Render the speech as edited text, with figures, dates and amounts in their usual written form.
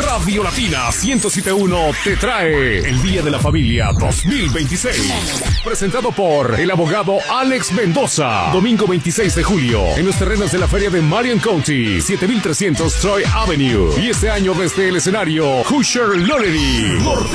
Radio Latina 107.1 te trae el Día de la Familia 2026. Presentado por el abogado Alex Mendoza. Domingo 26 de julio en los terrenos de la feria de Marion County, 7300 Troy Avenue. Y este año desde el escenario, Usher Lonery.